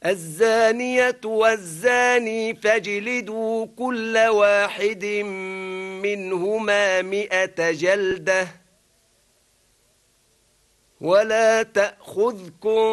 الزانية والزاني فاجلدوا كل واحد منهما 100 جلدة ولا تأخذكم